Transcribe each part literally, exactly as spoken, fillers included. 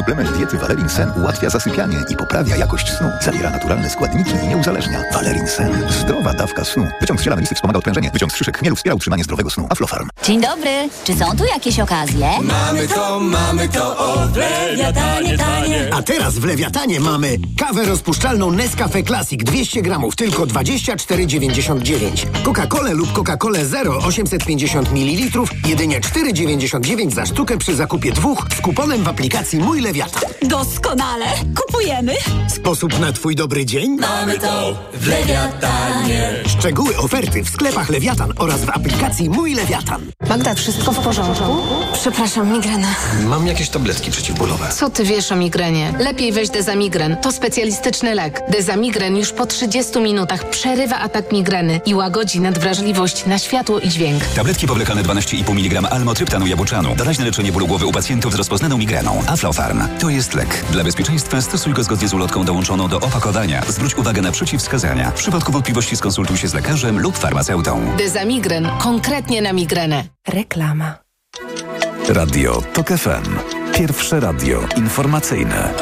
Suplement diety Valerin Sen ułatwia zasypianie i poprawia jakość snu. Zawiera naturalne składniki i nie uzależnia. Valerin Sen. Zdrowa dawka snu. Wyciąg z ziela melisy wspomaga odprężenie. Wyciąg z szyszek chmielu wspiera utrzymanie zdrowego snu. Aflofarm. Dzień dobry. Czy są tu jakieś okazje? Mamy to, mamy to, o w Lewiatanie, tanie. A teraz w Lewiatanie mamy kawę rozpuszczalną Nescafe Classic dwieście gramów, tylko dwadzieścia cztery dziewięćdziesiąt dziewięć. Coca-Colę lub Coca-Colę Zero osiemset pięćdziesiąt mililitrów, jedynie cztery dziewięćdziesiąt dziewięć za sztukę przy zakupie dwóch z kuponem w aplikacji Mój Lewiatan. Doskonale. Kupujemy. Sposób na twój dobry dzień? Mamy to w Lewiatanie. Szczegóły oferty w sklepach Lewiatan oraz w aplikacji Mój Lewiatan. Magda, wszystko w porządku? Przepraszam, migrena. Mam jakieś tabletki przeciwbólowe. Co ty wiesz o migrenie? Lepiej weź Dezamigren. To specjalistyczny lek. Dezamigren już po trzydziestu minutach przerywa atak migreny i łagodzi nadwrażliwość na światło i dźwięk. Tabletki powlekane dwanaście i pół miligrama almotryptanu jabłczanu. Doraźne leczenie bólu głowy u pacjentów z rozpoznaną migreną. Aflofarm. To jest lek. Dla bezpieczeństwa stosuj go zgodnie z ulotką dołączoną do opakowania. Zwróć uwagę na przeciwwskazania. W przypadku wątpliwości skonsultuj się z lekarzem lub farmaceutą. Dezamigren. Konkretnie na migrenę. Reklama. Radio TOK F M. Pierwsze radio informacyjne.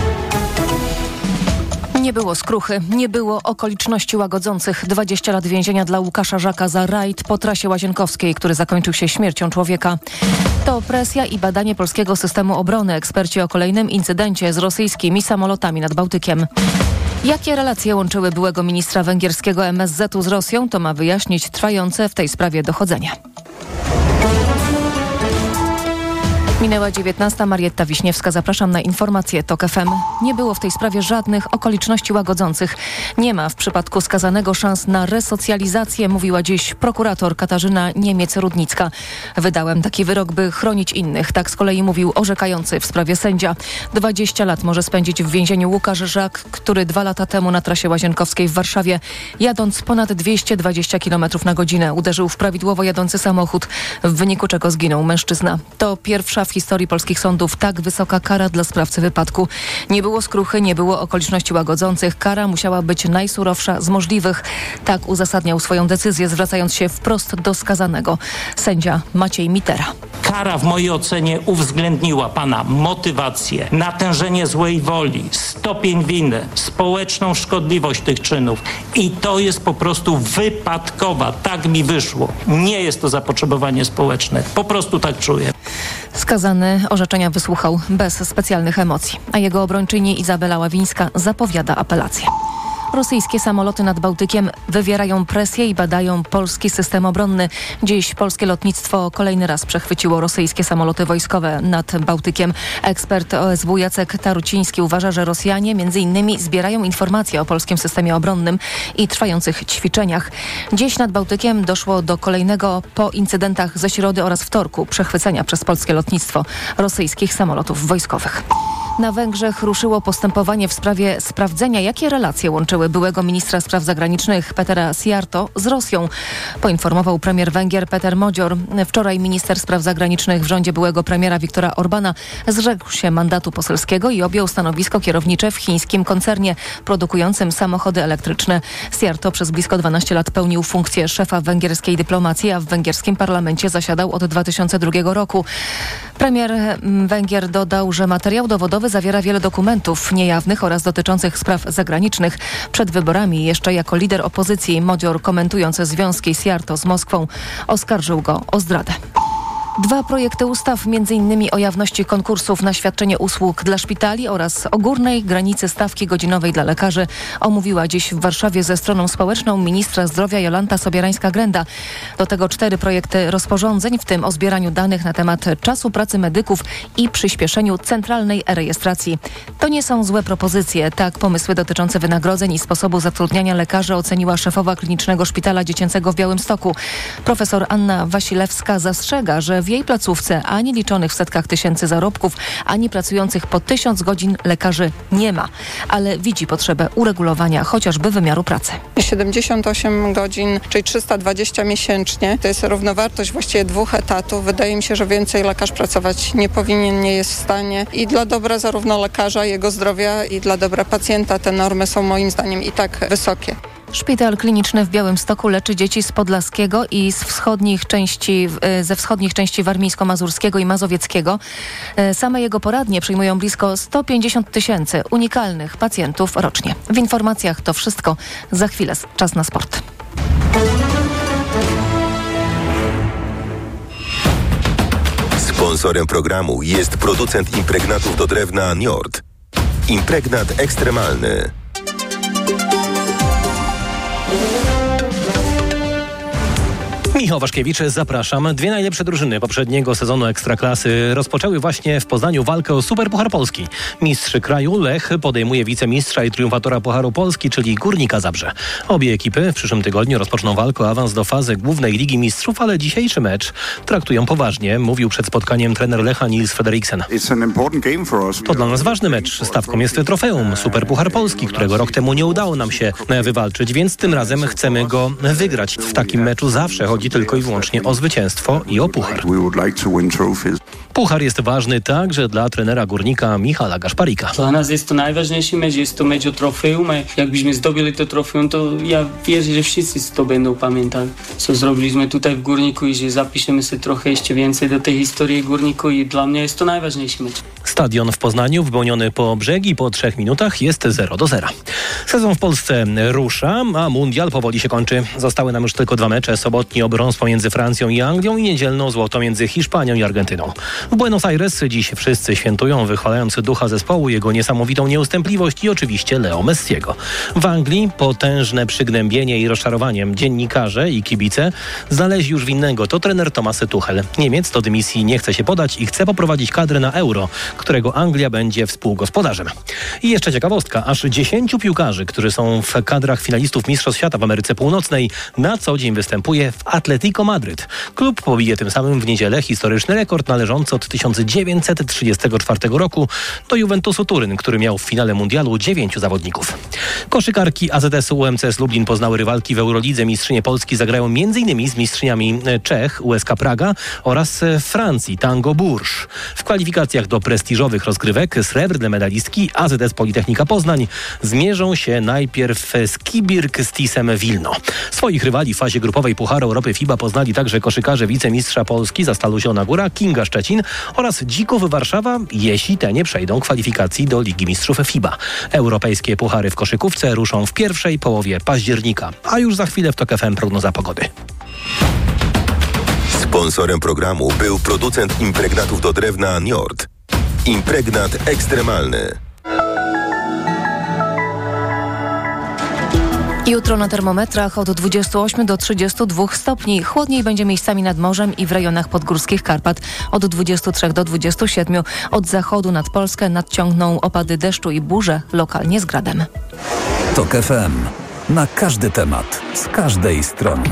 Nie było skruchy, nie było okoliczności łagodzących. dwadzieścia lat więzienia dla Łukasza Żaka za rajd po trasie łazienkowskiej, który zakończył się śmiercią człowieka. To opresja i badanie polskiego systemu obrony. Eksperci o kolejnym incydencie z rosyjskimi samolotami nad Bałtykiem. Jakie relacje łączyły byłego ministra węgierskiego M S Z u z Rosją? To ma wyjaśnić trwające w tej sprawie dochodzenie. Minęła dziewiętnasta. Marietta Wiśniewska. Zapraszam na informacje TOK F M. Nie było w tej sprawie żadnych okoliczności łagodzących. Nie ma w przypadku skazanego szans na resocjalizację, mówiła dziś prokurator Katarzyna Niemiec-Rudnicka. Wydałem taki wyrok, by chronić innych. Tak z kolei mówił orzekający w sprawie sędzia. dwadzieścia lat może spędzić w więzieniu Łukasz Żak, który dwa lata temu na trasie łazienkowskiej w Warszawie, jadąc ponad dwieście dwadzieścia kilometrów na godzinę, uderzył w prawidłowo jadący samochód, w wyniku czego zginął mężczyzna. To pierwsza w historii polskich sądów tak wysoka kara dla sprawcy wypadku. Nie było skruchy, nie było okoliczności łagodzących. Kara musiała być najsurowsza z możliwych. Tak uzasadniał swoją decyzję, zwracając się wprost do skazanego sędzia Maciej Mitera. Kara w mojej ocenie uwzględniła pana motywację, natężenie złej woli, stopień winy, społeczną szkodliwość tych czynów. I to jest po prostu wypadkowa. Tak mi wyszło. Nie jest to zapotrzebowanie społeczne. Po prostu tak czuję. Skazany orzeczenia wysłuchał bez specjalnych emocji, a jego obrończyni Izabela Ławińska zapowiada apelację. Rosyjskie samoloty nad Bałtykiem wywierają presję i badają polski system obronny. Dziś polskie lotnictwo kolejny raz przechwyciło rosyjskie samoloty wojskowe nad Bałtykiem. Ekspert O S W Jacek Taruciński uważa, że Rosjanie między innymi zbierają informacje o polskim systemie obronnym i trwających ćwiczeniach. Dziś nad Bałtykiem doszło do kolejnego po incydentach ze środy oraz wtorku przechwycenia przez polskie lotnictwo rosyjskich samolotów wojskowych. Na Węgrzech ruszyło postępowanie w sprawie sprawdzenia, jakie relacje łączyły byłego ministra spraw zagranicznych Petera Sijarto z Rosją. Poinformował premier Węgier Peter Modzior. Wczoraj minister spraw zagranicznych w rządzie byłego premiera Viktora Orbana zrzekł się mandatu poselskiego i objął stanowisko kierownicze w chińskim koncernie produkującym samochody elektryczne. Sijarto przez blisko dwanaście lat pełnił funkcję szefa węgierskiej dyplomacji, a w węgierskim parlamencie zasiadał od dwa tysiące drugiego roku. Premier Węgier dodał, że materiał dowodowy zawiera wiele dokumentów niejawnych oraz dotyczących spraw zagranicznych. Przed wyborami jeszcze jako lider opozycji Modzior, komentując związki Sijarto z Moskwą, oskarżył go o zdradę. Dwa projekty ustaw, między innymi o jawności konkursów na świadczenie usług dla szpitali oraz o górnej granicy stawki godzinowej dla lekarzy, omówiła dziś w Warszawie ze stroną społeczną ministra zdrowia Jolanta Sobierańska-Grenda. Do tego cztery projekty rozporządzeń, w tym o zbieraniu danych na temat czasu pracy medyków i przyspieszeniu centralnej e-rejestracji. To nie są złe propozycje. Tak pomysły dotyczące wynagrodzeń i sposobu zatrudniania lekarzy oceniła szefowa Klinicznego Szpitala Dziecięcego w Białymstoku. Profesor Anna Wasilewska zastrzega, że w jej placówce ani liczonych w setkach tysięcy zarobków, ani pracujących po tysiąc godzin lekarzy nie ma, ale widzi potrzebę uregulowania chociażby wymiaru pracy. siedemdziesiąt osiem godzin, czyli trzysta dwadzieścia miesięcznie, to jest równowartość właściwie dwóch etatów. Wydaje mi się, że więcej lekarz pracować nie powinien, nie jest w stanie i dla dobra zarówno lekarza, jego zdrowia i dla dobra pacjenta te normy są moim zdaniem i tak wysokie. Szpital kliniczny w Białymstoku leczy dzieci z podlaskiego i z wschodnich części, ze wschodnich części warmińsko-mazurskiego i mazowieckiego. Same jego poradnie przyjmują blisko sto pięćdziesiąt tysięcy unikalnych pacjentów rocznie. W informacjach to wszystko. Za chwilę czas na sport. Sponsorem programu jest producent impregnatów do drewna Njord. Impregnat ekstremalny. Michał Waszkiewicz, zapraszam. Dwie najlepsze drużyny poprzedniego sezonu Ekstraklasy rozpoczęły właśnie w Poznaniu walkę o Superpuchar Polski. Mistrz kraju Lech podejmuje wicemistrza i triumfatora Pucharu Polski, czyli Górnika Zabrze. Obie ekipy w przyszłym tygodniu rozpoczną walkę o awans do fazy głównej Ligi Mistrzów, ale dzisiejszy mecz traktują poważnie, mówił przed spotkaniem trener Lecha Nils Frederiksen. To dla nas ważny mecz. Stawką jest trofeum Superpuchar Polski, którego rok temu nie udało nam się wywalczyć, więc tym razem chcemy go wygrać. W takim meczu zawsze chodzi tylko i wyłącznie o zwycięstwo i o puchar. Puchar jest ważny także dla trenera Górnika Michala Gaszparika. Dla nas jest to najważniejszy mecz, jest to mecz o trofeum. Jakbyśmy zdobyli to trofeum, to ja wierzę, że wszyscy to będą pamiętać, co zrobiliśmy tutaj w Górniku i że zapiszemy sobie trochę jeszcze więcej do tej historii Górniku i dla mnie jest to najważniejszy mecz. Stadion w Poznaniu wypełniony po brzegi po trzech minutach jest zero do zera. Sezon w Polsce rusza, a mundial powoli się kończy. Zostały nam już tylko dwa mecze. Sobotni o brąz pomiędzy Francją i Anglią i niedzielną złoto między Hiszpanią i Argentyną. W Buenos Aires dziś wszyscy świętują, wychwalając ducha zespołu, jego niesamowitą nieustępliwość i oczywiście Leo Messiego. W Anglii potężne przygnębienie i rozczarowanie. Dziennikarze i kibice znaleźli już winnego. To trener Thomas Tuchel. Niemiec do dymisji nie chce się podać i chce poprowadzić kadrę na Euro, którego Anglia będzie współgospodarzem. I jeszcze ciekawostka. Aż dziesięciu piłkarzy, którzy są w kadrach finalistów Mistrzostw Świata w Ameryce Północnej, na co dzień występuje w Atletico Madryt. Klub pobije tym samym w niedzielę historyczny rekord należący od tysiąc dziewięćset trzydziestego czwartego roku do Juventusu Turyn, który miał w finale mundialu dziewięciu zawodników. Koszykarki A Z S U M C S Lublin poznały rywalki w Eurolidze. Mistrzynie Polski zagrają m.in. z mistrzyniami Czech, U S K Praga oraz Francji, Tango Bourges. W kwalifikacjach do prestiżowych rozgrywek srebrne medalistki A Z S Politechnika Poznań zmierzą się najpierw z Kibirk z Tisem Wilno. Swoich rywali w fazie grupowej Pucharu Europy FIBA poznali także koszykarze wicemistrza Polski za Stalu Zielona Góra, Kinga Szczecin oraz Dzików Warszawa, jeśli te nie przejdą kwalifikacji do Ligi Mistrzów FIBA. Europejskie puchary w koszykówce ruszą w pierwszej połowie października, a już za chwilę w TOK F M prognoza pogody. Sponsorem programu był producent impregnatów do drewna Njord. Impregnat ekstremalny. Jutro na termometrach od dwudziestu ośmiu do trzydziestu dwóch stopni. Chłodniej będzie miejscami nad morzem i w rejonach podgórskich Karpat. Od dwudziestu trzech do dwudziestu siedmiu. Od zachodu nad Polskę nadciągną opady deszczu i burze, lokalnie z gradem. TOK F M. Na każdy temat, z każdej strony.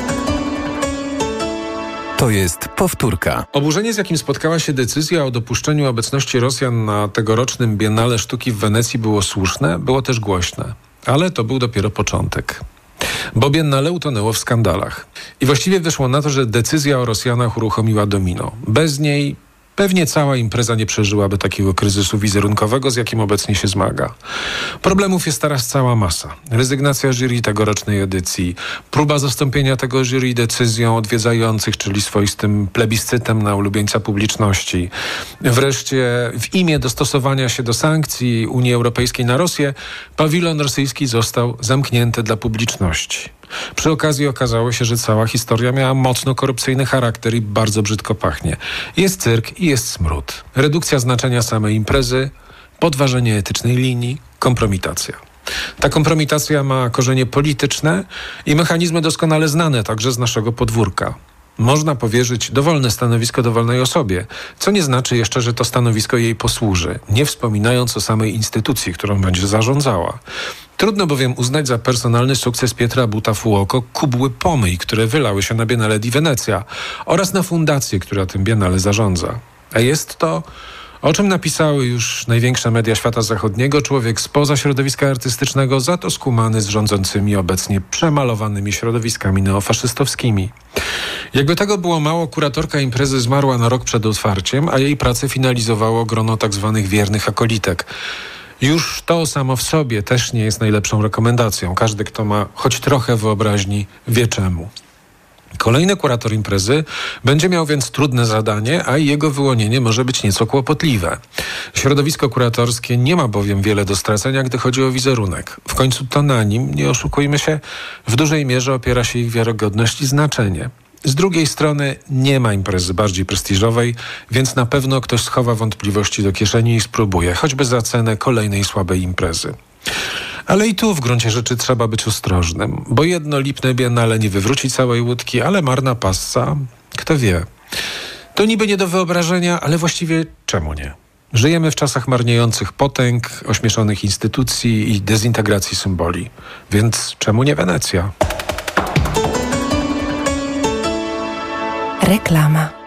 To jest powtórka. Oburzenie, z jakim spotkała się decyzja o dopuszczeniu obecności Rosjan na tegorocznym Biennale Sztuki w Wenecji, było słuszne, było też głośne. Ale to był dopiero początek. Bo Biennale utonęło w skandalach. I właściwie wyszło na to, że decyzja o Rosjanach uruchomiła domino. Bez niej pewnie cała impreza nie przeżyłaby takiego kryzysu wizerunkowego, z jakim obecnie się zmaga. Problemów jest teraz cała masa. Rezygnacja jury tegorocznej edycji, próba zastąpienia tego jury decyzją odwiedzających, czyli swoistym plebiscytem na ulubieńca publiczności. Wreszcie w imię dostosowania się do sankcji Unii Europejskiej na Rosję, pawilon rosyjski został zamknięty dla publiczności. Przy okazji okazało się, że cała historia miała mocno korupcyjny charakter i bardzo brzydko pachnie. Jest cyrk i jest smród. Redukcja znaczenia samej imprezy, podważenie etycznej linii, kompromitacja. Ta kompromitacja ma korzenie polityczne i mechanizmy doskonale znane także z naszego podwórka. Można powierzyć dowolne stanowisko dowolnej osobie, co nie znaczy jeszcze, że to stanowisko jej posłuży, nie wspominając o samej instytucji, którą będzie zarządzała. Trudno bowiem uznać za personalny sukces Pietra Buta-Fuoco kubły pomyj, które wylały się na Biennale di Venezia oraz na fundację, która tym Biennale zarządza. A jest to, o czym napisały już największe media świata zachodniego, człowiek spoza środowiska artystycznego, za to skumany z rządzącymi obecnie przemalowanymi środowiskami neofaszystowskimi. Jakby tego było mało, kuratorka imprezy zmarła na rok przed otwarciem, a jej pracę finalizowało grono tak zwanych wiernych akolitek. Już to samo w sobie też nie jest najlepszą rekomendacją. Każdy, kto ma choć trochę wyobraźni, wie czemu. Kolejny kurator imprezy będzie miał więc trudne zadanie, a jego wyłonienie może być nieco kłopotliwe. Środowisko kuratorskie nie ma bowiem wiele do stracenia, gdy chodzi o wizerunek. W końcu to na nim, nie oszukujmy się, w dużej mierze opiera się ich wiarygodność i znaczenie. Z drugiej strony nie ma imprezy bardziej prestiżowej, więc na pewno ktoś schowa wątpliwości do kieszeni i spróbuje, choćby za cenę kolejnej słabej imprezy. Ale i tu w gruncie rzeczy trzeba być ostrożnym, bo jedno lipne biennale nie wywróci całej łódki, ale marna passa, kto wie. To niby nie do wyobrażenia, ale właściwie czemu nie? Żyjemy w czasach marniejących potęg, ośmieszonych instytucji i dezintegracji symboli. Więc czemu nie Wenecja? Reklama.